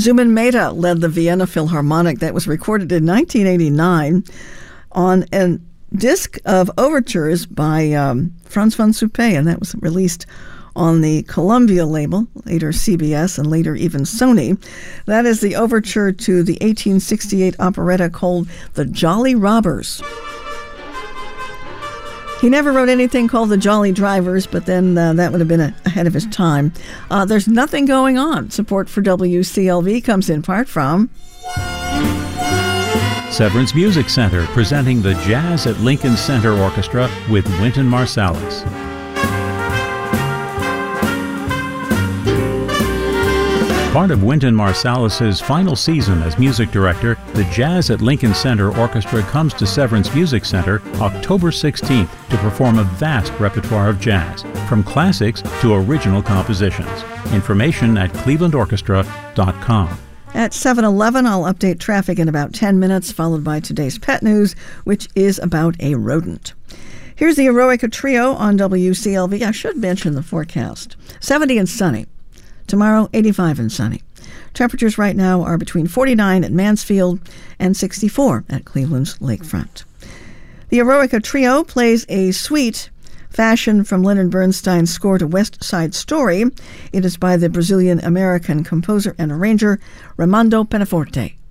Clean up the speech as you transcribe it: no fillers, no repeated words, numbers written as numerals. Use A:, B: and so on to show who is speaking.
A: Zubin Mehta led the Vienna Philharmonic. That was recorded in 1989 on a disc of overtures by Franz von Suppé, and that was released on the Columbia label, later CBS, and later even Sony. That is the overture to the 1868 operetta called The Jolly Robbers. He never wrote anything called The Jolly Drivers, but then that would have been ahead of his time. There's Nothing Going On. Support for WCLV comes in part from
B: Severance Music Center, presenting the Jazz at Lincoln Center Orchestra with Wynton Marsalis. Part of Wynton Marsalis' final season as music director, the Jazz at Lincoln Center Orchestra comes to Severance Music Center October 16th to perform a vast repertoire of jazz, from classics to original compositions. Information at clevelandorchestra.com.
A: At 7:11, I'll update traffic in about 10 minutes, followed by today's pet news, which is about a rodent. Here's the Eroica Trio on WCLV. I should mention the forecast. 70 and sunny. Tomorrow, 85 and sunny. Temperatures right now are between 49 at Mansfield and 64 at Cleveland's Lakefront. The Eroica Trio plays a suite fashioned from Leonard Bernstein's score to West Side Story. It is by the Brazilian-American composer and arranger Raimundo Penaforte.